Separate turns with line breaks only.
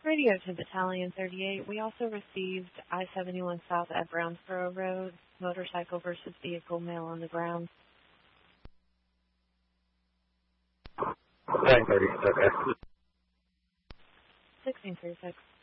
Radio to Battalion 38. We also received I-71 South at Brownsboro Road, motorcycle versus vehicle, male on the ground.
930, okay.
1636.